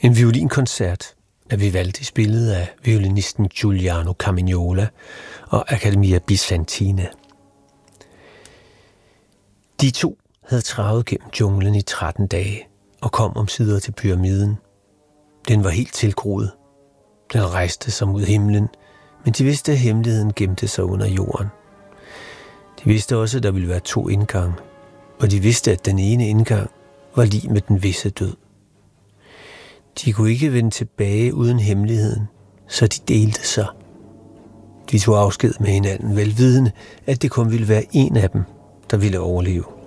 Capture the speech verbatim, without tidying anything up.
En violinkoncert af Vivaldi spillet af violinisten Giuliano Carmignola og Accademia Bizantina. De to havde travet gennem junglen i tretten dage og kom omsider til pyramiden. Den var helt tilgroet. Den rejste sig mod himlen, men de vidste, at hemmeligheden gemte sig under jorden. De vidste også, at der ville være to indgange, og de vidste, at den ene indgang var lig med den visse død. De kunne ikke vende tilbage uden hemmeligheden, så de delte sig. De tog afsked med hinanden, velvidende, at det kun ville være en af dem, der ville overleve.